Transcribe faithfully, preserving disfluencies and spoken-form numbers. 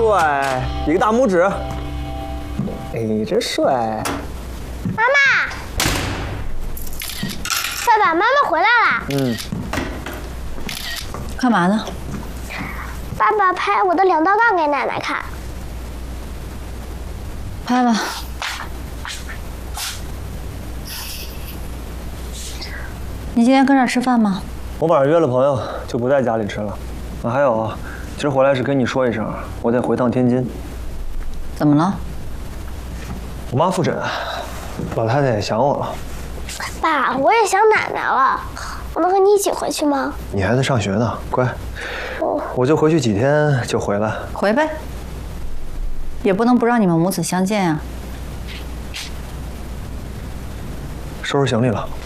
帅，比个大拇指。哎，真帅！ 妈妈，爸爸妈妈回来了。 嗯。 干嘛呢？ 爸爸拍我的两道杠给奶奶看。 拍吧。你今天跟这儿吃饭吗？ 我晚上约了朋友，就不在家里吃了。啊，还有，今儿回来是跟你说一声，我得回趟天津。 怎么了？ 我妈复诊，老太太也想我了。 爸，我也想奶奶了，我能和你一起回去吗？ 你还在上学呢，乖。哦，我就回去几天就回来。 回呗，也不能不让你们母子相见呀。 收拾行李了。